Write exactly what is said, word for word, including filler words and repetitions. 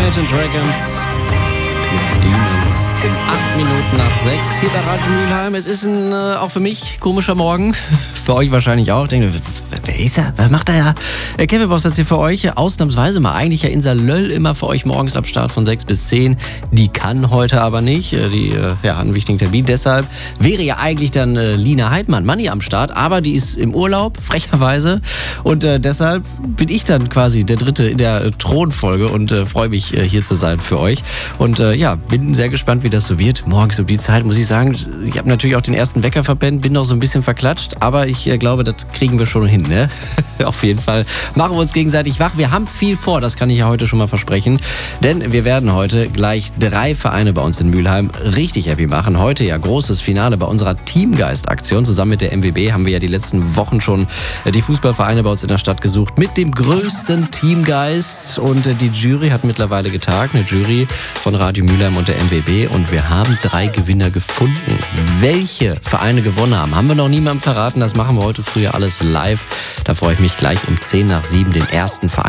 Imagine Dragons mit Demons in acht Minuten nach sechs hier bei Radio Mülheim. Es ist ein, äh, auch für mich, komischer Morgen. Für euch wahrscheinlich auch. Denkt, wer ist er? Was macht er ja? Äh, Kevin Boss jetzt hier für euch. Ausnahmsweise mal. Eigentlich ja Insa Löll immer für euch morgens ab Start von sechs bis zehn. Die kann heute aber nicht. Äh, die äh, ja, hat einen wichtigen Termin. Deshalb wäre ja eigentlich dann äh, Lina Heidmann, Manni am Start. Aber die ist im Urlaub, frecherweise. Und äh, deshalb bin ich dann quasi der Dritte in der äh, Thronfolge und äh, freue mich, äh, hier zu sein für euch. Und äh, ja, bin sehr gespannt, wie das so wird. Morgens um die Zeit, muss ich sagen, ich habe natürlich auch den ersten Wecker verpennt, bin noch so ein bisschen verklatscht, aber ich äh, glaube, das kriegen wir schon hin, ne? Auf jeden Fall machen wir uns gegenseitig wach. Wir haben viel vor, das kann ich ja heute schon mal versprechen, denn wir werden heute gleich drei Vereine bei uns in Mülheim richtig happy machen. Heute ja großes Finale bei unserer Teamgeist-Aktion. Zusammen mit der M W B haben wir ja die letzten Wochen schon äh, die Fußballvereine bei uns in der Stadt gesucht mit dem größten Teamgeist und äh, die Jury hat mittlerweile getagt, eine Jury von Radio Mülheim und der M W B, und wir haben drei Gewinner gefunden. Welche Vereine gewonnen haben, haben wir noch niemandem verraten. Das machen wir heute früh alles live. Da freue ich mich gleich um zehn nach sieben den ersten Verein